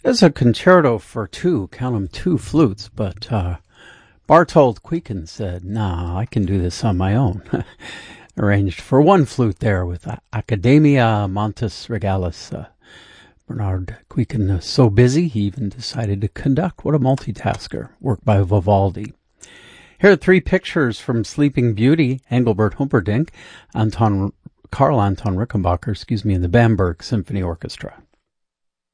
It's a concerto for two, count them, two flutes, but Bartold Quieken said, nah, I can do this on my own. Arranged for one flute there with Academia Montes Regalis. Bernard Quieken is so busy, he even decided to conduct. What a multitasker. Work by Vivaldi. Here are three pictures from Sleeping Beauty, Engelbert Humperdinck, Carl Anton Rickenbacker, and the Bamberg Symphony Orchestra.